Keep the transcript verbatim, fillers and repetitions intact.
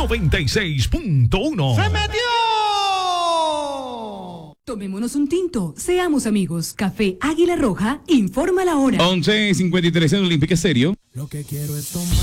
noventa y seis punto uno. ¡Se metió! Tomémonos un tinto, seamos amigos. Café Águila Roja, informa la hora. once cincuenta y tres en Olímpica Estéreo. Lo que quiero es tomar.